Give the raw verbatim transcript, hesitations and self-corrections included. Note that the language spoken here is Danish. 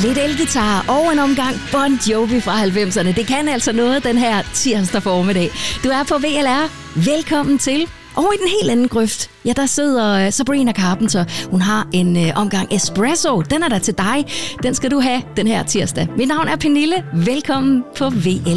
Lidt elgitar og en omgang Bon Jovi fra halvfemserne. Det kan altså noget den her tirsdag formiddag. Du er på V L R. Velkommen til. Og i den helt anden grøft, ja, der sidder Sabrina Carpenter. Hun har en øh, omgang espresso. Den er der til dig. Den skal du have den her tirsdag. Mit navn er Pernille. Velkommen på V L R.